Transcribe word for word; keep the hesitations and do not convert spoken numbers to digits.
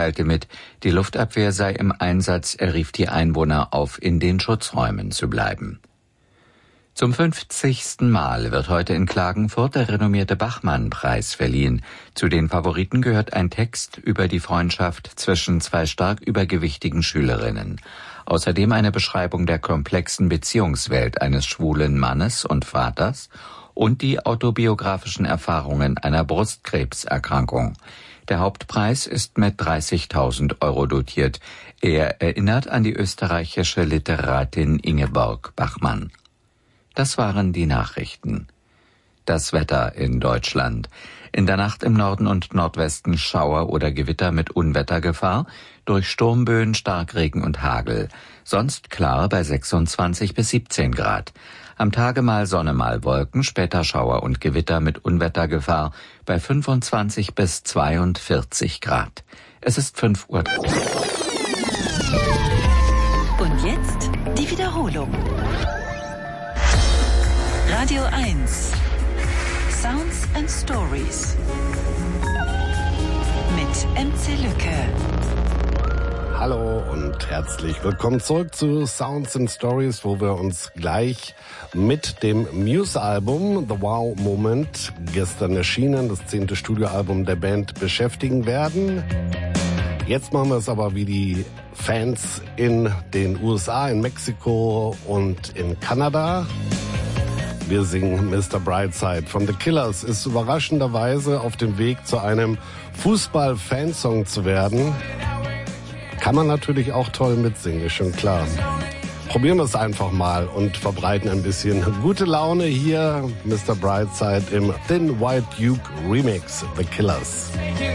teilte mit, die Luftabwehr sei im Einsatz, er rief die Einwohner auf, in den Schutzräumen zu bleiben. Zum fünfzigsten Mal wird heute in Klagenfurt der renommierte Bachmann-Preis verliehen. Zu den Favoriten gehört ein Text über die Freundschaft zwischen zwei stark übergewichtigen Schülerinnen. Außerdem eine Beschreibung der komplexen Beziehungswelt eines schwulen Mannes und Vaters und die autobiografischen Erfahrungen einer Brustkrebserkrankung. Der Hauptpreis ist mit dreißigtausend Euro dotiert. Er erinnert an die österreichische Literatin Ingeborg Bachmann. Das waren die Nachrichten. Das Wetter in Deutschland. In der Nacht im Norden und Nordwesten Schauer oder Gewitter mit Unwettergefahr, durch Sturmböen, Starkregen und Hagel. Sonst klar bei sechsundzwanzig bis siebzehn Grad. Am Tage mal Sonne, mal Wolken, später Schauer und Gewitter mit Unwettergefahr bei fünfundzwanzig bis zweiundvierzig Grad. Es ist fünf Uhr. Und jetzt die Wiederholung. Radio eins. Sounds and Stories. Mit M C Lücke. Hallo und herzlich willkommen zurück zu Sounds and Stories, wo wir uns gleich mit dem Muse-Album The Wow Moment, gestern erschienen, das zehnte Studioalbum der Band, beschäftigen werden. Jetzt machen wir es aber wie die Fans in den U S A, in Mexiko und in Kanada. Wir singen Mister Brightside von The Killers, ist überraschenderweise auf dem Weg zu einem Fußball-Fansong zu werden. Kann man natürlich auch toll mitsingen, ist schon klar. Probieren wir es einfach mal und verbreiten ein bisschen gute Laune hier. Mister Brightside im Thin White Duke Remix, The Killers.